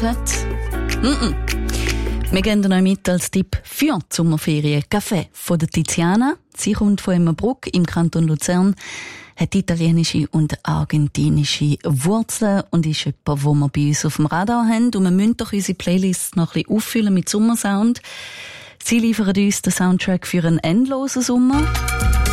hat? Wir geben euch mit als Tipp für die Sommerferien Kaffee von der Tiziana. Sie kommt von Emmenbruck im Kanton Luzern, hat italienische und argentinische Wurzeln und ist jemand, wo wir bei uns auf dem Radar haben. Und wir müssen doch unsere Playlist noch ein bisschen auffüllen mit Sommersound. Sie liefern uns den Soundtrack für einen endlosen Sommer.